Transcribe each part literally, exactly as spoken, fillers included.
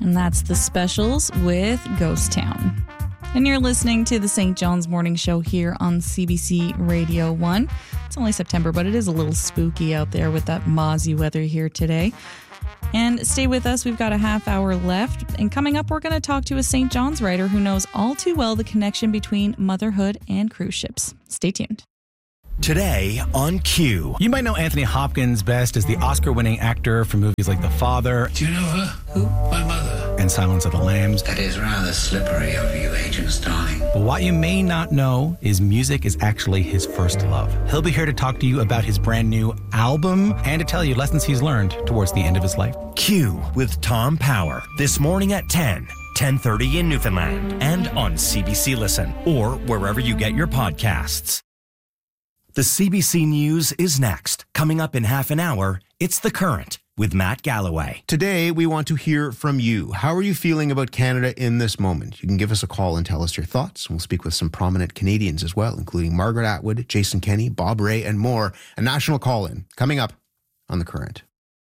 And that's The Specials with Ghost Town. And you're listening to the Saint John's Morning Show here on C B C Radio one. It's only September, but it is a little spooky out there with that mozzie weather here today. And stay with us. We've got a half hour left. And coming up, we're going to talk to a Saint John's writer who knows all too well the connection between motherhood and cruise ships. Stay tuned. Today on Q. You might know Anthony Hopkins best as the Oscar-winning actor for movies like The Father. Do you know her? Who? My mother. And Silence of the Lambs. That is rather slippery of you, Agent Starling. But what you may not know is music is actually his first love. He'll be here to talk to you about his brand new album and to tell you lessons he's learned towards the end of his life. Q with Tom Power this morning at ten, ten thirty in Newfoundland and on C B C Listen or wherever you get your podcasts. The C B C News is next. Coming up in half an hour, it's The Current with Matt Galloway. Today, we want to hear from you. How are you feeling about Canada in this moment? You can give us a call and tell us your thoughts. We'll speak with some prominent Canadians as well, including Margaret Atwood, Jason Kenney, Bob Ray, and more. A national call-in coming up on The Current.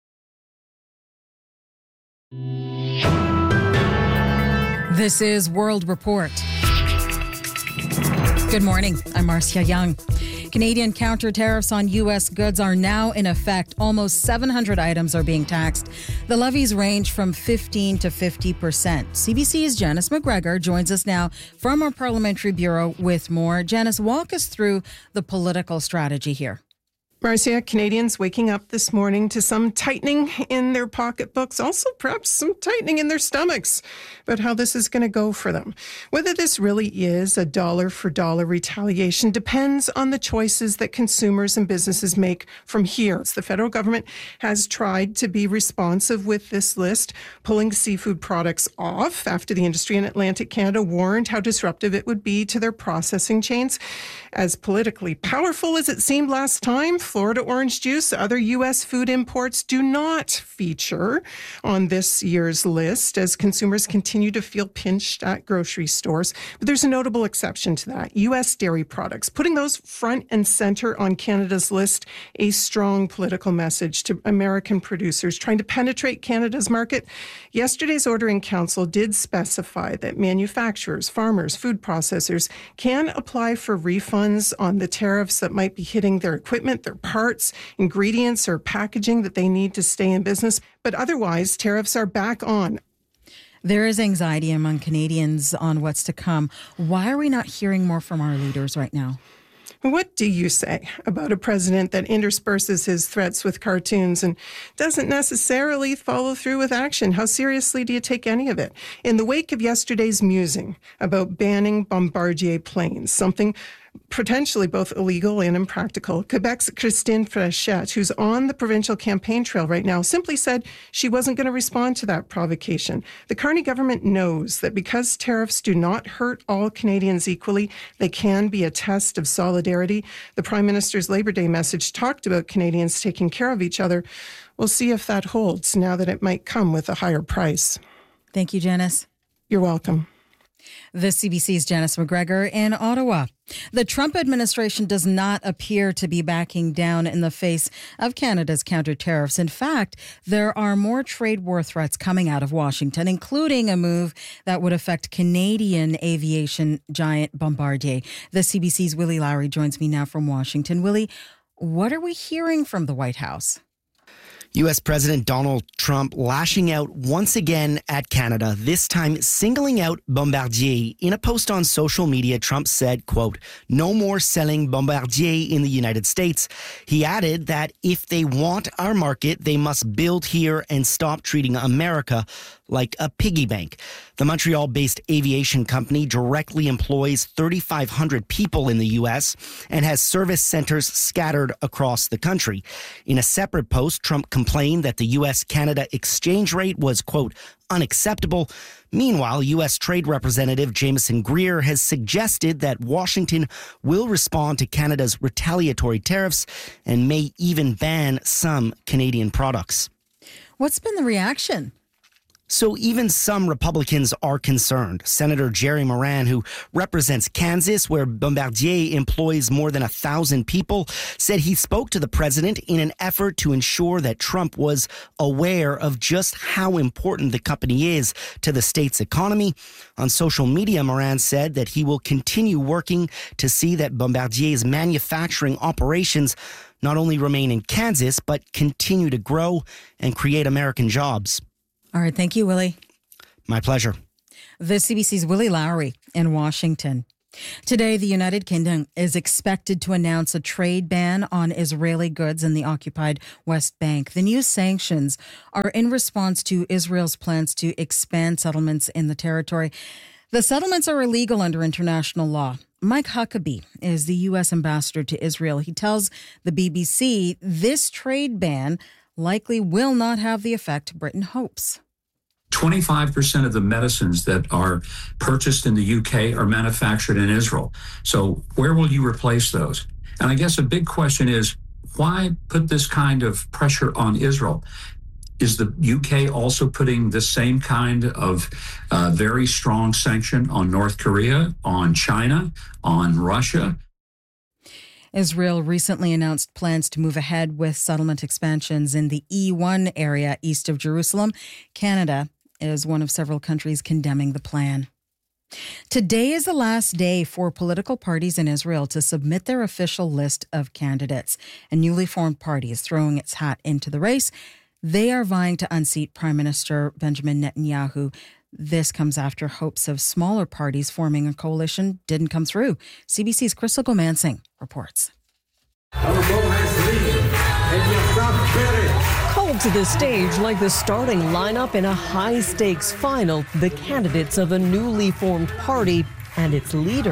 This is World Report. Good morning. I'm Marcia Young. Canadian counter tariffs on U S goods are now in effect. Almost seven hundred items are being taxed. The levies range from fifteen to fifty percent. C B C's Janice McGregor joins us now from our Parliamentary Bureau with more. Janice, walk us through the political strategy here. Marcia, Canadians waking up this morning to some tightening in their pocketbooks, also perhaps some tightening in their stomachs about how this is going to go for them. Whether this really is a dollar for dollar retaliation depends on the choices that consumers and businesses make from here. The federal government has tried to be responsive with this list, pulling seafood products off after the industry in Atlantic Canada warned how disruptive it would be to their processing chains. As politically powerful as it seemed last time, Florida orange juice, other U S food imports do not feature on this year's list as consumers continue to feel pinched at grocery stores. But there's a notable exception to that. U S dairy products, putting those front and center on Canada's list, a strong political message to American producers trying to penetrate Canada's market. Yesterday's order in council did specify that manufacturers, farmers, food processors can apply for refunds on the tariffs that might be hitting their equipment, their parts, ingredients, or packaging that they need to stay in business. But otherwise, tariffs are back on. There is anxiety among Canadians on what's to come. Why are we not hearing more from our leaders right now? What do you say about a president that intersperses his threats with cartoons and doesn't necessarily follow through with action? How seriously do you take any of it? In the wake of yesterday's musing about banning Bombardier planes, something potentially both illegal and impractical, Quebec's Christine Frechette, who's on the provincial campaign trail right now, simply said she wasn't going to respond to that provocation. The Carney government knows that because tariffs do not hurt all Canadians equally, they can be a test of solidarity. The Prime Minister's Labor Day message talked about Canadians taking care of each other. We'll see if that holds now that it might come with a higher price. Thank you, Janice. You're welcome. The C B C's Janice McGregor in Ottawa. The Trump administration does not appear to be backing down in the face of Canada's counter tariffs. In fact, there are more trade war threats coming out of Washington, including a move that would affect Canadian aviation giant Bombardier. The C B C's Willie Lowry joins me now from Washington. Willie, what are we hearing from the White House? U S President Donald Trump lashing out once again at Canada, this time singling out Bombardier. In a post on social media, Trump said, quote, "No more selling Bombardier in the United States." He added that if they want our market, they must build here and stop treating America like a piggy bank. The Montreal-based aviation company directly employs thirty-five hundred people in the U S and has service centers scattered across the country. In a separate post, Trump complained that the U S-Canada exchange rate was, quote, unacceptable. Meanwhile, U S Trade Representative Jameson Greer has suggested that Washington will respond to Canada's retaliatory tariffs and may even ban some Canadian products. What's been the reaction? So even some Republicans are concerned. Senator Jerry Moran, who represents Kansas, where Bombardier employs more than a thousand people, said he spoke to the president in an effort to ensure that Trump was aware of just how important the company is to the state's economy. On social media, Moran said that he will continue working to see that Bombardier's manufacturing operations not only remain in Kansas, but continue to grow and create American jobs. All right. Thank you, Willie. My pleasure. The C B C's Willie Lowry in Washington. Today, the United Kingdom is expected to announce a trade ban on Israeli goods in the occupied West Bank. The new sanctions are in response to Israel's plans to expand settlements in the territory. The settlements are illegal under international law. Mike Huckabee is the U S ambassador to Israel. He tells the B B C this trade ban likely will not have the effect Britain hopes. twenty-five percent of the medicines that are purchased in the U K are manufactured in Israel. So where will you replace those? And I guess a big question is, why put this kind of pressure on Israel? Is the U K also putting the same kind of uh, very strong sanction on North Korea, on China, on Russia? Israel recently announced plans to move ahead with settlement expansions in the E one area east of Jerusalem. Canada is one of several countries condemning the plan. Today is the last day for political parties in Israel to submit their official list of candidates. A newly formed party is throwing its hat into the race. They are vying to unseat Prime Minister Benjamin Netanyahu. This comes after hopes of smaller parties forming a coalition didn't come through. C B C's Crystal Gomansing reports. Called to the stage like the starting lineup in a high-stakes final, the candidates of a newly formed party and its leader.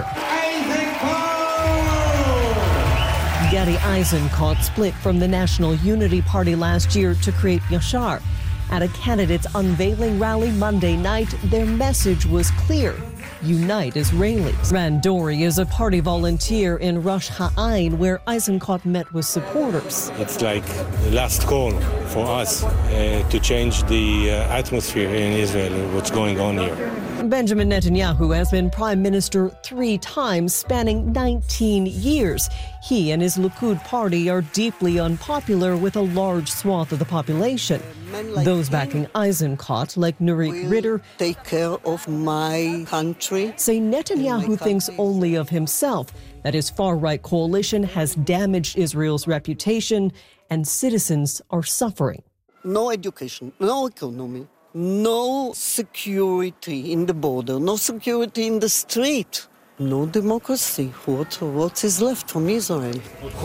Gadi Eisenkot split from the National Unity Party last year to create Yashar. At a candidate's unveiling rally Monday night, their message was clear: unite Israelis. Ran Dori is a party volunteer in Rosh Ha'ain, where Eisenkot met with supporters. It's like the last call for us uh, to change the uh, atmosphere in Israel, what's going on here. Benjamin Netanyahu has been prime minister three times, spanning nineteen years. He and his Likud party are deeply unpopular with a large swath of the population. Like Those backing Eisenkot, like Nurit Ritter, take care of my country, say Netanyahu thinks only of himself, that his far-right coalition has damaged Israel's reputation and citizens are suffering. No education, no economy, no security in the border, no security in the street, no democracy. What, what is left from Israel?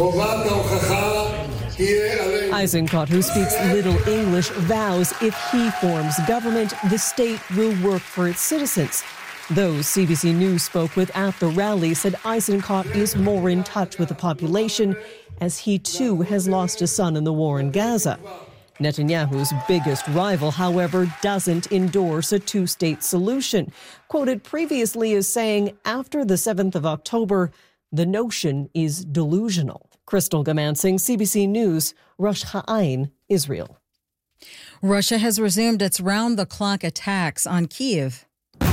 Eisenkot, who speaks little English, vows if he forms government, the state will work for its citizens. Those C B C News spoke with at the rally said Eisenkot is more in touch with the population, as he too has lost a son in the war in Gaza. Netanyahu's biggest rival, however, doesn't endorse a two-state solution. Quoted previously as saying, after the seventh of October, the notion is delusional. Crystal Gomansing, C B C News, Rosh Ha'ain, Israel. Russia has resumed its round-the-clock attacks on Kyiv.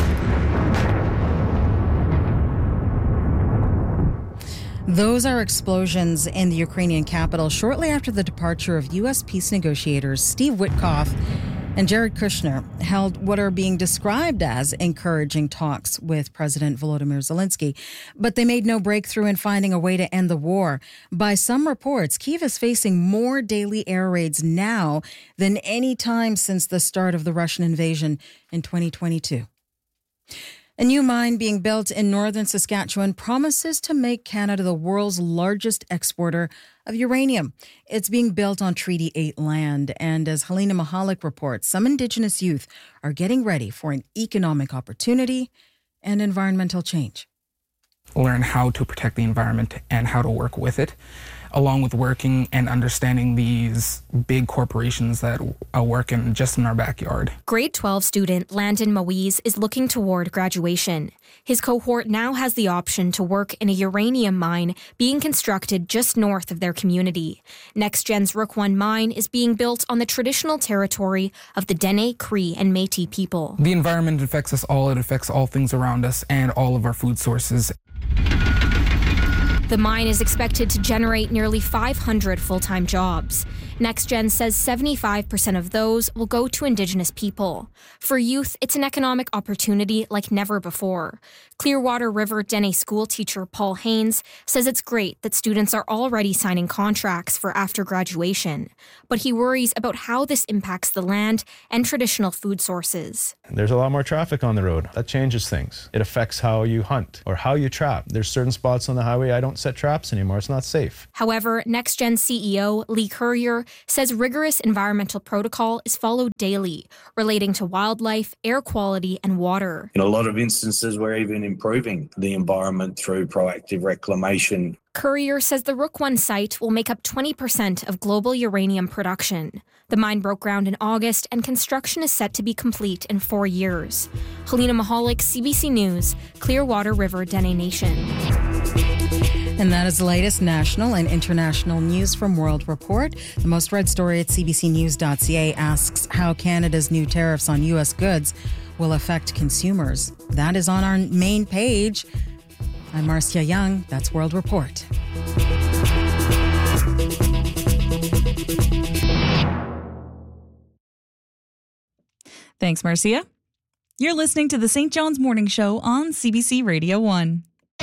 Those are explosions in the Ukrainian capital shortly after the departure of U S peace negotiators Steve Witkoff and Jared Kushner held what are being described as encouraging talks with President Volodymyr Zelensky, but they made no breakthrough in finding a way to end the war. By some reports, Kyiv is facing more daily air raids now than any time since the start of the Russian invasion in twenty twenty-two. A new mine being built in northern Saskatchewan promises to make Canada the world's largest exporter of uranium. It's being built on Treaty eight land, and as Helena Mahalik reports, some Indigenous youth are getting ready for an economic opportunity and environmental change. Learn how to protect the environment and how to work with it. along with working and understanding these big corporations that uh, work in just in our backyard. Grade twelve student Landon Moise is looking toward graduation. His cohort now has the option to work in a uranium mine being constructed just north of their community. NextGen's Rook one mine is being built on the traditional territory of the Dene, Cree, and Métis people. The environment affects us all. It affects all things around us and all of our food sources. The mine is expected to generate nearly five hundred full-time jobs. NextGen says seventy-five percent of those will go to Indigenous people. For youth, it's an economic opportunity like never before. Clearwater River Dene school teacher Paul Haynes says it's great that students are already signing contracts for after graduation, but he worries about how this impacts the land and traditional food sources. There's a lot more traffic on the road. That changes things. It affects how you hunt or how you trap. There's certain spots on the highway I don't set traps anymore. It's not safe. However, NextGen C E O Lee Currier says rigorous environmental protocol is followed daily, relating to wildlife, air quality, and water. In a lot of instances, we're even improving the environment through proactive reclamation. Currier says the Rook one site will make up twenty percent of global uranium production. The mine broke ground in August, and construction is set to be complete in four years. Helena Mahalik, C B C News, Clearwater River Dene Nation. And that is the latest national and international news from World Report. The most read story at c b c news dot c a asks how Canada's new tariffs on U S goods will affect consumers. That is on our main page. I'm Marcia Young. That's World Report. Thanks, Marcia. You're listening to the Saint John's Morning Show on C B C Radio one.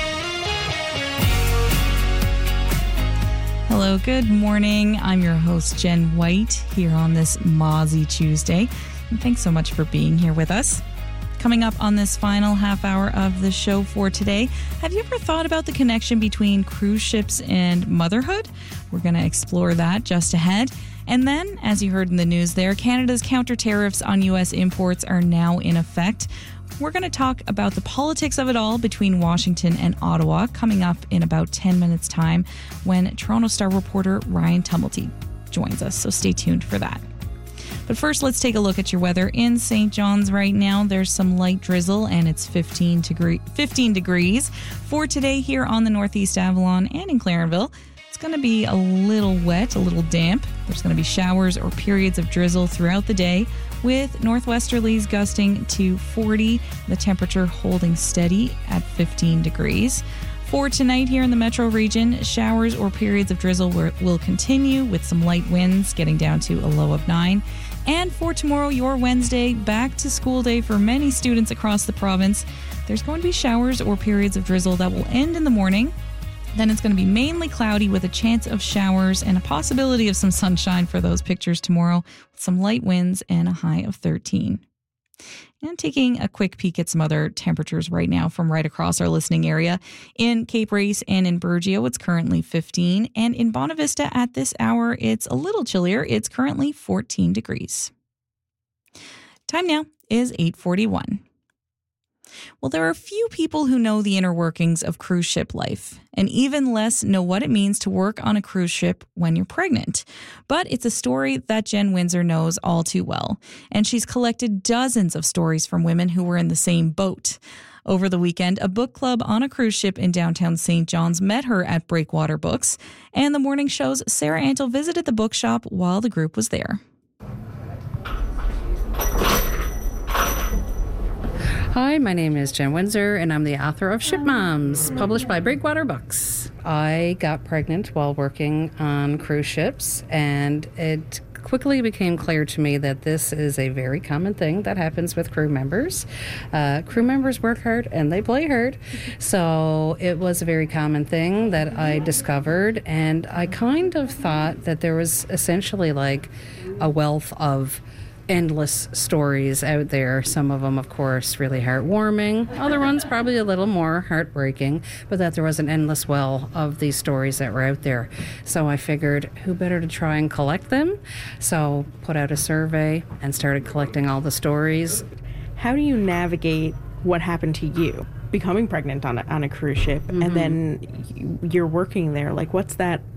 Hello, good morning. I'm your host, Jen White, here on this Mozzie Tuesday. And thanks so much for being here with us. Coming up on this final half hour of the show for today, have you ever thought about the connection between cruise ships and motherhood? We're going to explore that just ahead. And then, as you heard in the news there, Canada's counter tariffs on U S imports are now in effect. We're going to talk about the politics of it all between Washington and Ottawa coming up in about ten minutes' time when Toronto Star reporter Ryan Tumblety joins us. So stay tuned for that. But first, let's take a look at your weather in Saint John's right now. There's some light drizzle and it's fifteen, degree, fifteen degrees for today here on the Northeast Avalon and in Clarenville. It's going to be a little wet, a little damp. There's going to be showers or periods of drizzle throughout the day with northwesterlies gusting to forty, the temperature holding steady at fifteen degrees. For tonight here in the metro region, showers or periods of drizzle will continue with some light winds getting down to a low of nine. And for tomorrow, your Wednesday, back to school day for many students across the province. There's going to be showers or periods of drizzle that will end in the morning. Then it's going to be mainly cloudy with a chance of showers and a possibility of some sunshine for those pictures tomorrow with some light winds and a high of thirteen. And taking a quick peek at some other temperatures right now from right across our listening area. In Cape Race and in Burgeo, it's currently fifteen. And in Bonavista at this hour, it's a little chillier. It's currently fourteen degrees. Time now is eight forty-one. Well, there are few people who know the inner workings of cruise ship life, and even less know what it means to work on a cruise ship when you're pregnant. But it's a story that Jen Windsor knows all too well, and she's collected dozens of stories from women who were in the same boat. Over the weekend, a book club on a cruise ship in downtown Saint John's met her at Breakwater Books, and the morning show's Sarah Antle visited the bookshop while the group was there. Hi, my name is Jen Windsor, and I'm the author of Ship Moms, published by Breakwater Books. I got pregnant while working on cruise ships, and it quickly became clear to me that this is a very common thing that happens with crew members. Uh, crew members work hard and they play hard. So it was a very common thing that I discovered, and I kind of thought that there was essentially like a wealth of endless stories out there. Some of them, of course, really heartwarming. Other ones probably a little more heartbreaking, but that there was an endless well of these stories that were out there. So I figured, who better to try and collect them? So put out a survey and started collecting all the stories. How do you navigate what happened to you, becoming pregnant on a, on a cruise ship, mm-hmm. and then you're working there? Like, what's that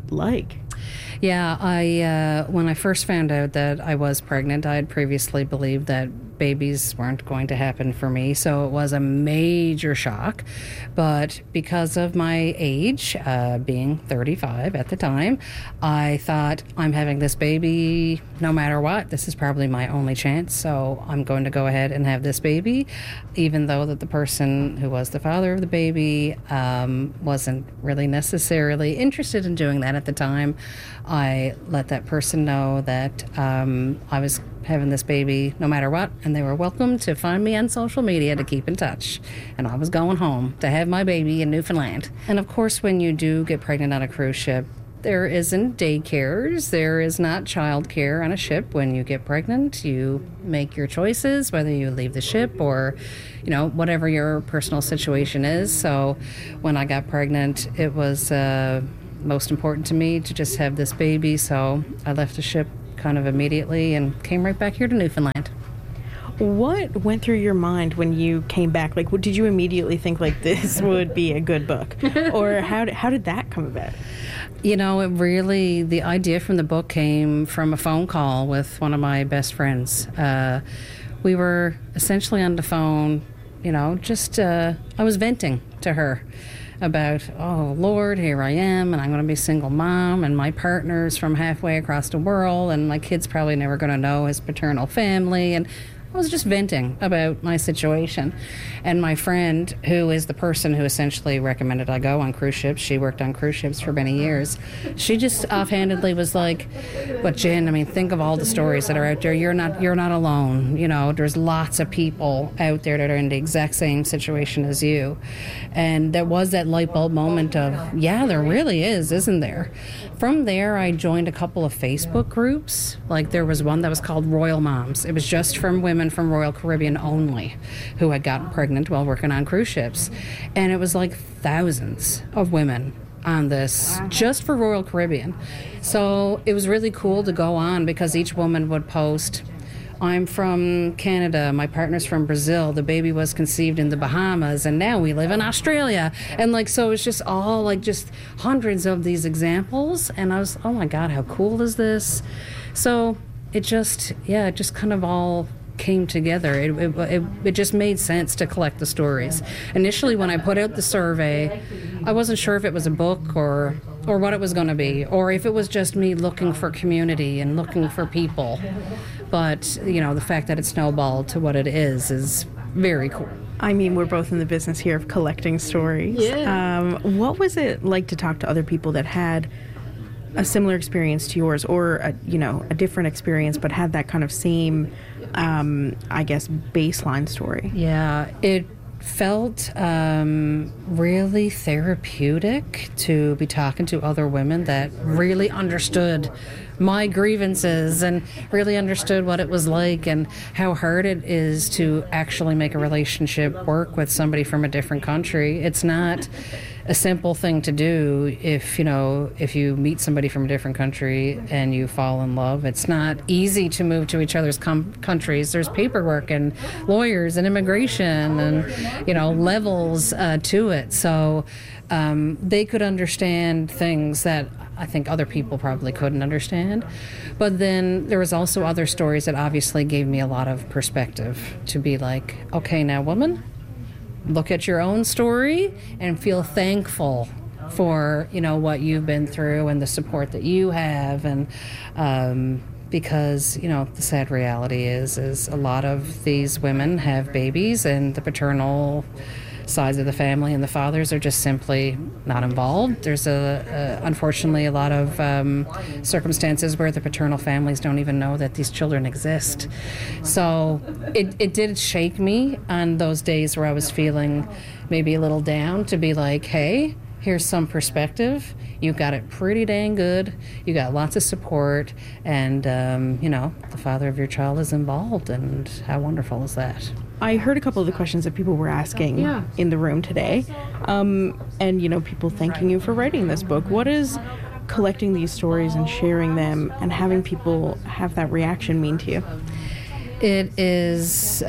like? Yeah, I uh, when I first found out that I was pregnant, I had previously believed that babies weren't going to happen for me, so it was a major shock. But because of my age, uh, being thirty-five at the time, I thought, I'm having this baby no matter what. This is probably my only chance, so I'm going to go ahead and have this baby, even though that the person who was the father of the baby um, wasn't really necessarily interested in doing that at the time. I let that person know that um, I was having this baby no matter what, and they were welcome to find me on social media to keep in touch. And I was going home to have my baby in Newfoundland. And of course, when you do get pregnant on a cruise ship, there isn't daycares, there is not childcare on a ship. When you get pregnant, you make your choices, whether you leave the ship or, you know, whatever your personal situation is. So when I got pregnant, it was uh, most important to me to just have this baby. So I left the ship kind of immediately and came right back here to Newfoundland. What went through your mind when you came back? Like, what, did you immediately think, like, this would be a good book? Or how did, how did that come about? You know, it really, the idea from the book came from a phone call with one of my best friends. Uh, we were essentially on the phone, you know, just, uh, I was venting to her about, oh, Lord, here I am, and I'm going to be a single mom, and my partner's from halfway across the world, and my kid's probably never going to know his paternal family, and I was just venting about my situation. And my friend, who is the person who essentially recommended I go on cruise ships, she worked on cruise ships for many years, she just offhandedly was like, but Jen, I mean, think of all the stories that are out there. You're not you're not alone. You know, there's lots of people out there that are in the exact same situation as you. And there was that light bulb moment of, yeah, there really is, isn't there? From there, I joined a couple of Facebook groups. Like, there was one that was called Royal Moms. It was just from women from Royal Caribbean only who had gotten pregnant while working on cruise ships. And it was like thousands of women on this just for Royal Caribbean. So it was really cool to go on because each woman would post, I'm from Canada, my partner's from Brazil, the baby was conceived in the Bahamas, and now we live in Australia. And like, so it's just all like just hundreds of these examples. And I was, oh my God, how cool is this? So it just, yeah, it just kind of all came together. It, it, it, it just made sense to collect the stories. Initially, when I put out the survey, I wasn't sure if it was a book or or what it was going to be, or if it was just me looking for community and looking for people. But, you know, the fact that it snowballed to what it is is very cool. I mean, we're both in the business here of collecting stories. Yeah. Um, what was it like to talk to other people that had a similar experience to yours, or a, you know, a different experience, but had that kind of same, um, I guess, baseline story? Yeah, it felt um, really therapeutic to be talking to other women that really understood my grievances and really understood what it was like and how hard it is to actually make a relationship work with somebody from a different country. It's not a simple thing to do if, you know, if you meet somebody from a different country and you fall in love. It's not easy to move to each other's com- countries. There's paperwork and lawyers and immigration and, you know, levels uh, to it. So um, they could understand things that I think other people probably couldn't understand. But then there was also other stories that obviously gave me a lot of perspective to be like, okay, now, woman, look at your own story and feel thankful for, you know, what you've been through and the support that you have. And um, because, you know, the sad reality is, is a lot of these women have babies and the paternal sides of the family and the fathers are just simply not involved. There's a, a unfortunately a lot of um, circumstances where the paternal families don't even know that these children exist. So it, it did shake me on those days where I was feeling maybe a little down to be like, hey, here's some perspective. You got it pretty dang good. You got lots of support, and um, you know, the father of your child is involved, and how wonderful is that? I heard a couple of the questions that people were asking yeah. in the room today, um, and you know, people thanking you for writing this book. What does collecting these stories and sharing them and having people have that reaction mean to you? It is,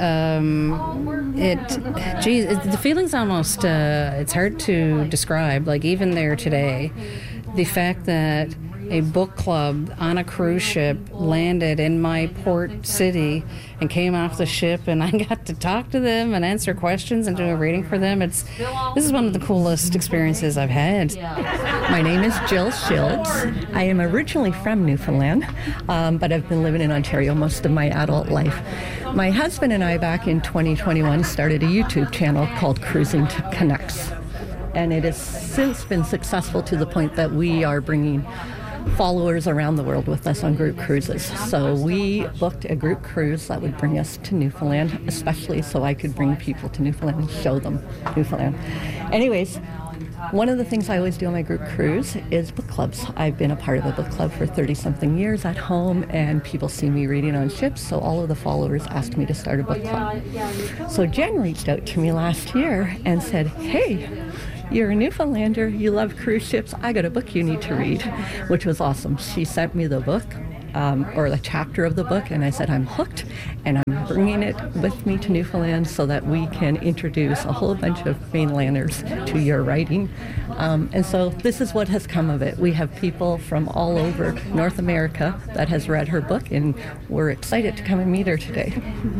um, it, geez, it, the feeling's almost, uh, it's hard to describe. Like, even there today, the fact that a book club on a cruise ship landed in my port city and came off the ship, and I got to talk to them and answer questions and do a reading for them. It's this is one of the coolest experiences I've had. My name is Jill Shields. I am originally from Newfoundland, um, but I've been living in Ontario most of my adult life. My husband and I, back in twenty twenty-one, started a YouTube channel called Cruising Connects, and it has since been successful to the point that we are bringing followers around the world with us on group cruises. So we booked a group cruise that would bring us to Newfoundland, especially so I could bring people to Newfoundland and show them Newfoundland. Anyways, one of the things I always do on my group cruise is book clubs. I've been a part of a book club for thirty-something years at home, and people see me reading on ships, so all of the followers asked me to start a book club. So Jen reached out to me last year and said, hey, you're a Newfoundlander, you love cruise ships, I got a book you need to read, which was awesome. She sent me the book, um, or the chapter of the book, and I said, I'm hooked, and I'm bringing it with me to Newfoundland so that we can introduce a whole bunch of mainlanders to your writing. Um, and so this is what has come of it. We have people from all over North America that has read her book, and we're excited to come and meet her today.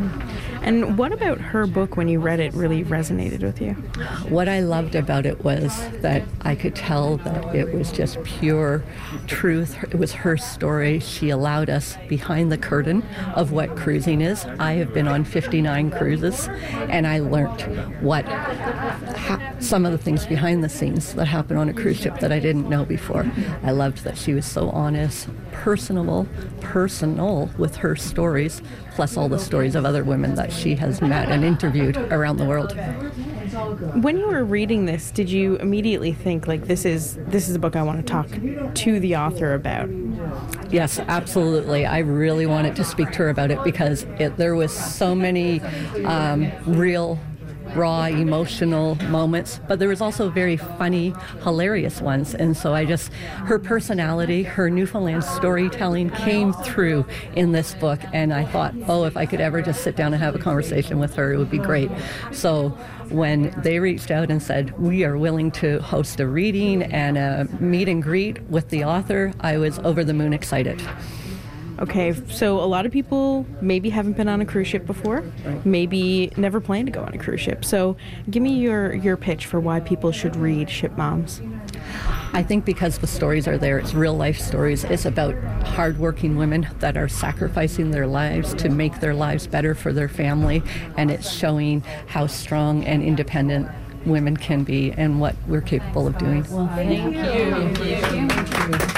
And what about her book, when you read it, really resonated with you? What I loved about it was that I could tell that it was just pure truth. It was her story. She allowed us behind the curtain of what cruising is. I have been on fifty-nine cruises, and I learned what ha- some of the things behind the scenes that happen on a cruise ship that I didn't know before. I loved that she was so honest, personable, personal with her stories, plus all the stories of other women that she has met and interviewed around the world. When you were reading this, did you immediately think, like, this is this is a book I want to talk to the author about? Yes, absolutely. I really wanted to speak to her about it because it, there was so many um, real raw emotional moments, but there was also very funny, hilarious ones. And so I just, her personality, her Newfoundland storytelling came through in this book. And I thought, oh, if I could ever just sit down and have a conversation with her, it would be great. So when they reached out and said, we are willing to host a reading and a meet and greet with the author, I was over the moon excited. Okay, so a lot of people maybe haven't been on a cruise ship before, maybe never plan to go on a cruise ship. So give me your, your pitch for why people should read Ship Moms. I think because the stories are there, it's real life stories. It's about hardworking women that are sacrificing their lives to make their lives better for their family, and it's showing how strong and independent women can be and what we're capable of doing. Well, thank you. Thank you.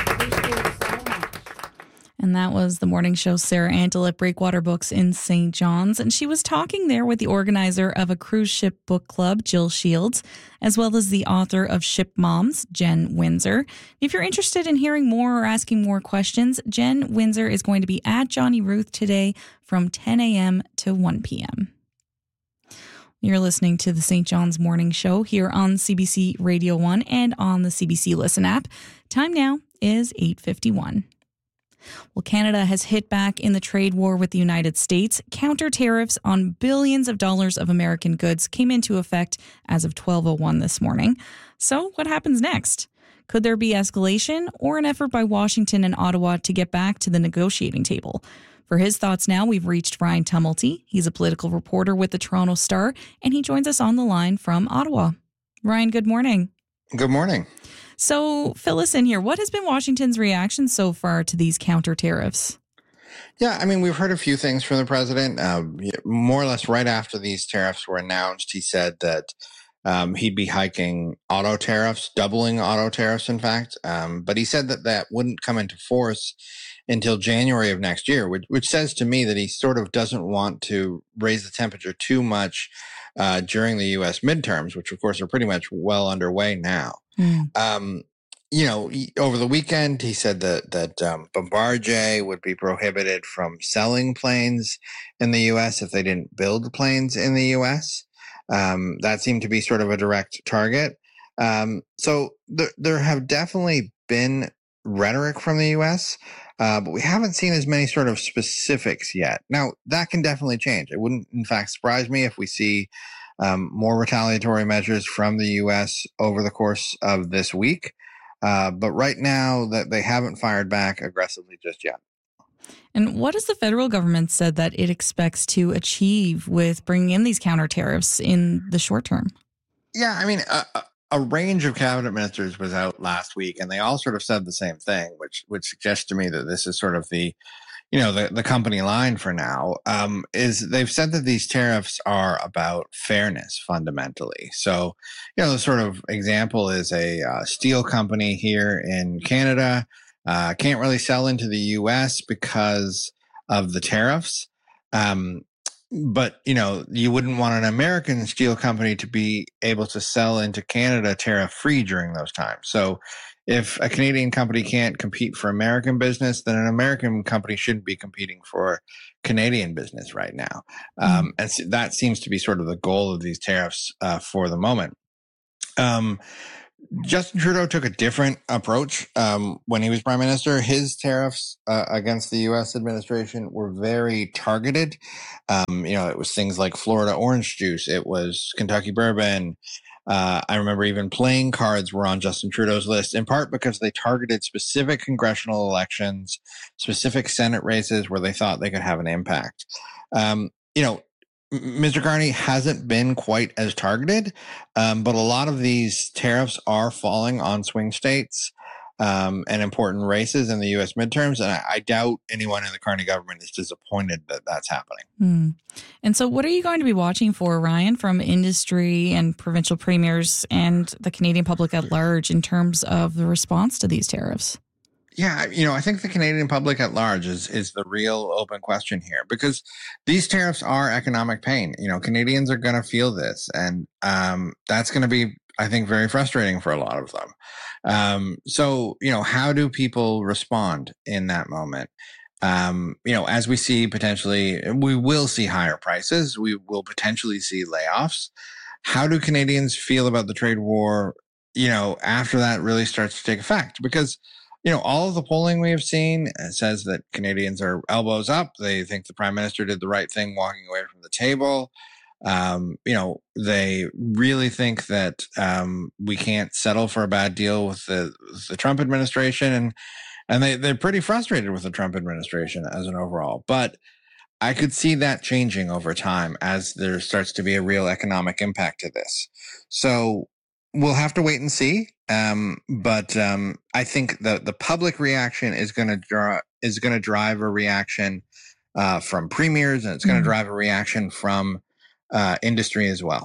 And that was the morning show Sarah Antle at Breakwater Books in Saint John's. And she was talking there with the organizer of a cruise ship book club, Jill Shields, as well as the author of Ship Moms, Jen Windsor. If you're interested in hearing more or asking more questions, Jen Windsor is going to be at Johnny Ruth today from ten a.m. to one p.m. You're listening to the Saint John's Morning Show here on C B C Radio one and on the C B C Listen app. Time now is eight fifty-one. Well, Canada has hit back in the trade war with the United States. Counter tariffs on billions of dollars of American goods came into effect as of twelve oh one this morning. So what happens next? Could there be escalation or an effort by Washington and Ottawa to get back to the negotiating table? For his thoughts now, we've reached Ryan Tumulty. He's a political reporter with the Toronto Star, and he joins us on the line from Ottawa. Ryan, good morning. Good morning. So fill us in here. What has been Washington's reaction so far to these counter tariffs? Yeah, I mean, we've heard a few things from the president. Uh, more or less right after these tariffs were announced, he said that um, he'd be hiking auto tariffs, doubling auto tariffs, in fact. Um, but he said that that wouldn't come into force until January of next year, which, which says to me that he sort of doesn't want to raise the temperature too much uh, during the U S midterms, which, of course, are pretty much well underway now. Mm. Um, you know, over the weekend, he said that that um, Bombardier would be prohibited from selling planes in the U S if they didn't build planes in the U S. Um, that seemed to be sort of a direct target. Um, so there, there have definitely been rhetoric from the U S, uh, but we haven't seen as many sort of specifics yet. Now, that can definitely change. It wouldn't, in fact, surprise me if we see Um, more retaliatory measures from the U S over the course of this week. Uh, but right now, that they haven't fired back aggressively just yet. And what has the federal government said that it expects to achieve with bringing in these counter tariffs in the short term? Yeah, I mean, a, a range of cabinet ministers was out last week, and they all sort of said the same thing, which which suggests to me that this is sort of the, you know, the, the company line for now. Um, is they've said that these tariffs are about fairness fundamentally. So, you know, the sort of example is a uh, steel company here in Canada uh, can't really sell into the U S because of the tariffs. Um, But, you know, you wouldn't want an American steel company to be able to sell into Canada tariff free during those times. So if a Canadian company can't compete for American business, then an American company shouldn't be competing for Canadian business right now. Mm-hmm. Um, and so that seems to be sort of the goal of these tariffs uh, for the moment. Um, Justin Trudeau took a different approach um, when he was prime minister. His tariffs uh, against the U S administration were very targeted. Um, you know, it was things like Florida orange juice. It was Kentucky bourbon. Uh, I remember even playing cards were on Justin Trudeau's list, in part because they targeted specific congressional elections, specific Senate races where they thought they could have an impact. Um, you know, Mister Carney hasn't been quite as targeted, um, but a lot of these tariffs are falling on swing states um, and important races in the U S midterms. And I, I doubt anyone in the Carney government is disappointed that that's happening. Mm. And so what are you going to be watching for, Ryan, from industry and provincial premiers and the Canadian public at large in terms of the response to these tariffs? Yeah, you know, I think the Canadian public at large is is the real open question here, because these tariffs are economic pain. You know, Canadians are going to feel this, and um, that's going to be, I think, very frustrating for a lot of them. Um, so, you know, how do people respond in that moment? Um, you know, as we see potentially, we will see higher prices. We will potentially see layoffs. How do Canadians feel about the trade war, you know, after that really starts to take effect? Because you know, all of the polling we have seen says that Canadians are elbows up. They think the prime minister did the right thing walking away from the table. Um, you know, they really think that um, we can't settle for a bad deal with the, with the Trump administration. And and they, they're pretty frustrated with the Trump administration as an overall. But I could see that changing over time as there starts to be a real economic impact to this. So we'll have to wait and see. Um, but um, I think the the public reaction is going to draw is going to drive a reaction uh, from premiers, and it's going to mm. drive a reaction from uh, industry as well.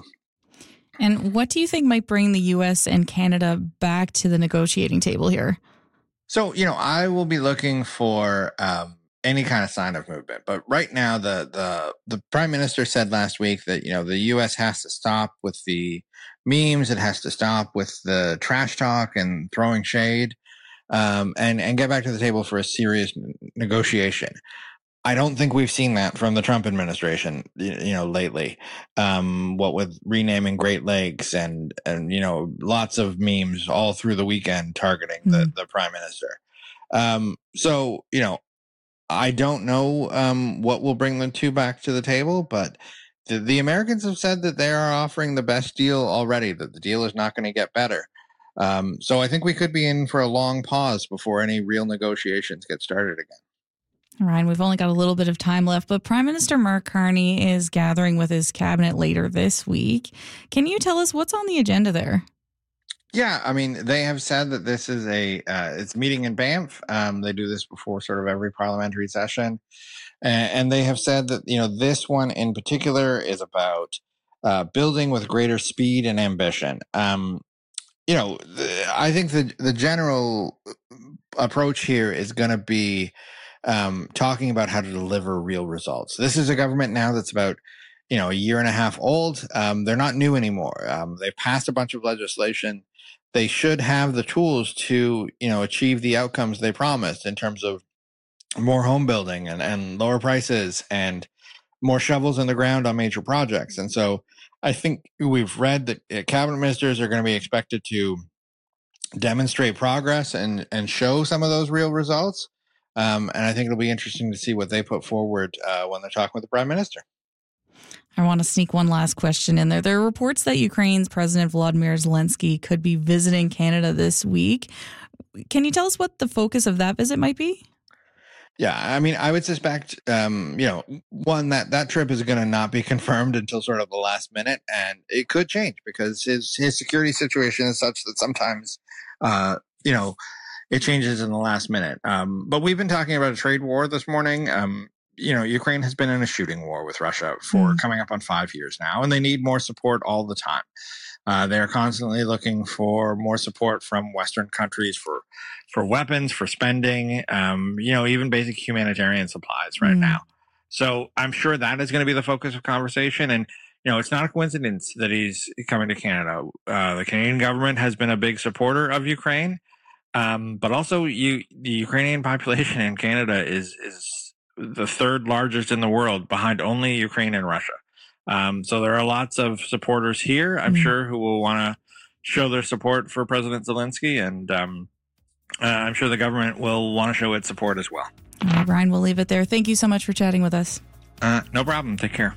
And what do you think might bring the U S and Canada back to the negotiating table here? So, you know, I will be looking for um, any kind of sign of movement. But right now, the the the prime minister said last week that, you know, the U S has to stop with the memes. It has to stop with the trash talk and throwing shade, um, and, and get back to the table for a serious negotiation. I don't think we've seen that from the Trump administration, you know, lately. Um, what with renaming Great Lakes and, and, you know, lots of memes all through the weekend targeting mm-hmm. the, the prime minister. Um, so, you know, I don't know um, what will bring the two back to the table, but the, the Americans have said that they are offering the best deal already, that the deal is not going to get better. Um, so I think we could be in for a long pause before any real negotiations get started again. Ryan, we've only got a little bit of time left, but Prime Minister Mark Carney is gathering with his cabinet later this week. Can you tell us what's on the agenda there? Yeah, I mean, they have said that this is a uh, it's meeting in Banff. Um, they do this before sort of every parliamentary session, and, and they have said that, you know, this one in particular is about uh, building with greater speed and ambition. Um, you know, the, I think the the general approach here is going to be um, talking about how to deliver real results. This is a government now that's about, you know, a year and a half old. Um, they're not new anymore. Um, they've passed a bunch of legislation. They should have the tools to, you know, achieve the outcomes they promised in terms of more home building and, and lower prices and more shovels in the ground on major projects. And so I think we've read that uh, cabinet ministers are going to be expected to demonstrate progress and, and show some of those real results. Um, and I think it'll be interesting to see what they put forward uh, when they're talking with the prime minister. I want to sneak one last question in there. There are reports that Ukraine's President Volodymyr Zelensky could be visiting Canada this week. Can you tell us what the focus of that visit might be? Yeah, I mean, I would suspect, um, you know, one, that that trip is going to not be confirmed until sort of the last minute, and it could change because his his security situation is such that sometimes, uh, you know, it changes in the last minute. Um, but we've been talking about a trade war this morning. Um, you know, Ukraine has been in a shooting war with Russia for mm. coming up on five years now, and they need more support all the time. Uh, they're constantly looking for more support from Western countries for for weapons, for spending, um, you know, even basic humanitarian supplies right mm. now. So I'm sure that is going to be the focus of conversation. And, you know, it's not a coincidence that he's coming to Canada. Uh, the Canadian government has been a big supporter of Ukraine, um, but also you, the Ukrainian population in Canada is is the third largest in the world, behind only Ukraine and Russia. Um, so there are lots of supporters here, I'm mm. sure, who will want to show their support for President Zelensky, and um, uh, I'm sure the government will want to show its support as well. All right, Brian, we'll leave it there. Thank you so much for chatting with us. Uh, no problem. Take care.